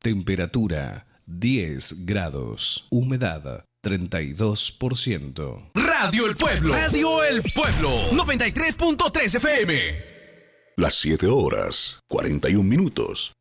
Temperatura 10 grados. Humedad 32%. Radio El Pueblo. Radio El Pueblo. 93.3 FM. Las 7 horas, 41 minutos.